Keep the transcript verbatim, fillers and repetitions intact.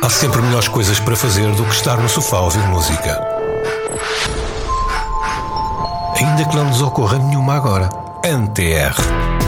Há sempre melhores coisas para fazer do que estar no sofá a ouvir música. Ainda que não nos ocorra nenhuma agora. N T R